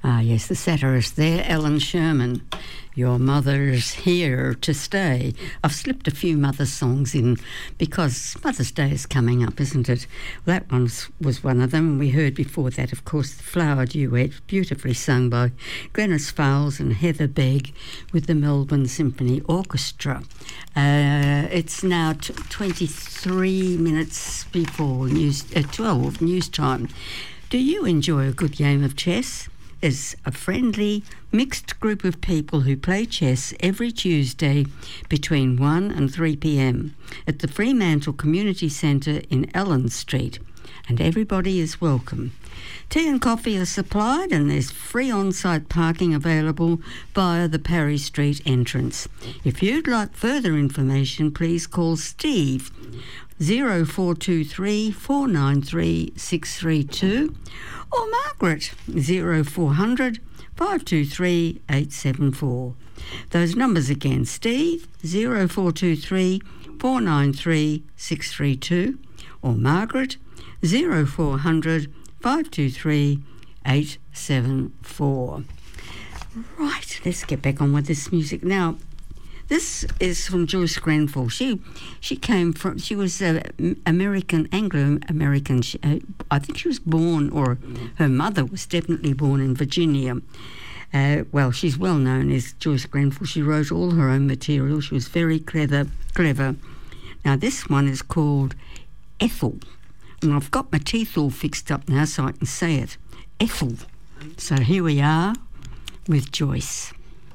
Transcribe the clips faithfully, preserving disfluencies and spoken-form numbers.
Ah, yes, the satirist there, Ellen Sherman. Your mother's here to stay. I've slipped a few mother songs in because Mother's Day is coming up, isn't it? Well, that one was one of them. We heard before that, of course, the Flower Duet, beautifully sung by Glenys Fowles and Heather Begg with the Melbourne Symphony Orchestra. Uh, it's now t- twenty-three minutes before news, uh, twelve news time. Do you enjoy a good game of chess? There's a friendly, mixed group of people who play chess every Tuesday between one and three p.m. at the Fremantle Community Centre in Ellen Street, and everybody is welcome. Tea and coffee are supplied, and there's free on-site parking available via the Parry Street entrance. If you'd like further information, please call Steve zero four two three, four nine three, six three two or Margaret zero four hundred, five two three, eight seven four. Those numbers again, Steve zero four two three, four nine three, six three two or Margaret zero four hundred, five two three, eight seven four. Right, let's get back on with this music now. This is from Joyce Grenfell. She she came from, she was uh, American, Anglo-American. She, uh, I think she was born, or her mother was definitely born in Virginia. Uh, well, she's well known as Joyce Grenfell. She wrote all her own material. She was very clever. clever. Now, this one is called Ethel. And I've got my teeth all fixed up now so I can say it. Ethel. So here we are with Joyce.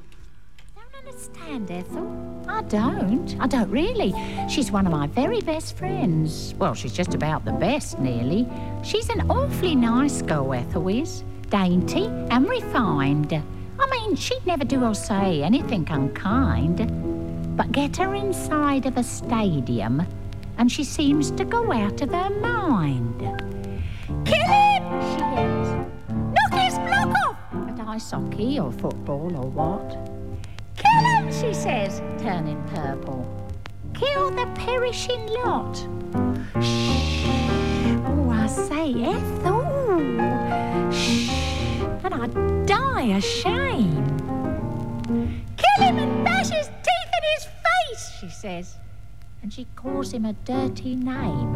Understand, Ethel? I don't. I don't really. She's one of my very best friends. Well, she's just about the best, nearly. She's an awfully nice girl, Ethel is. Dainty and refined. I mean, she'd never do or say anything unkind. But get her inside of a stadium and she seems to go out of her mind. Kill him! She yells. Knock his block off! At ice hockey or football or what? Kill him, she says, turning purple. Kill the perishing lot. Shh. Oh, I say, Ethel. Shh. And I'd die of shame. Kill him and bash his teeth in his face, she says. And she calls him a dirty name.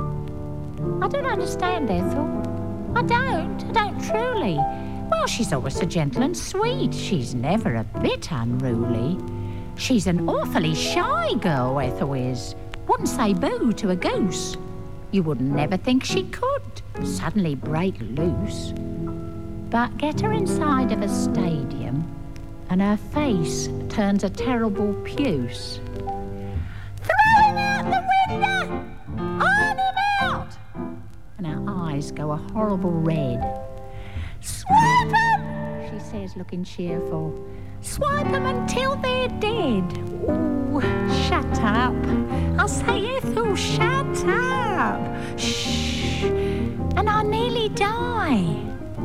I don't understand, Ethel. I don't. I don't truly. Well, she's always so gentle and sweet. She's never a bit unruly. She's an awfully shy girl, Ethel is. Wouldn't say boo to a goose. You would never think she could suddenly break loose. But get her inside of a stadium and her face turns a terrible puce. Throw him out the window! Iron him out! And her eyes go a horrible red. Swipe 'em, she says, looking cheerful. Swipe 'em until they're dead. Ooh, shut up. I say, Ethel, shut up. Shh. And I nearly die.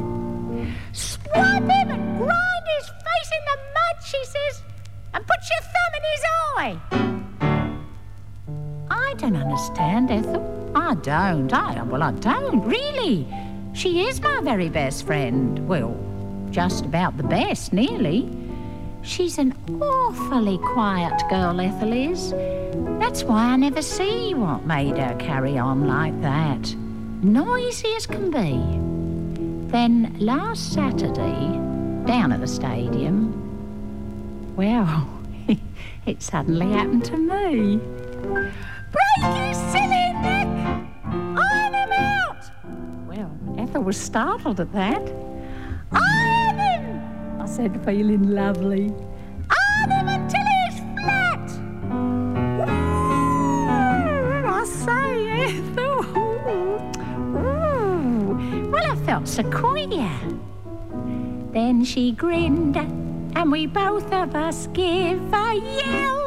Swipe him and grind his face in the mud, she says, and put your thumb in his eye. I don't understand, Ethel. I don't. I, well, I don't, really. She is my very best friend. Well, just about the best, nearly. She's an awfully quiet girl, Ethel is. That's why I never see what made her carry on like that. Noisy as can be. Then last Saturday, down at the stadium, well, it suddenly happened to me. Break his silly neck! Iron him out! Well, Ethel was startled at that. Iron him! I said, feeling lovely. Iron him until he's flat! Ooh, I say, Ethel. Ooh. Well, I felt so queer. Then she grinned, and we both of us give a yell.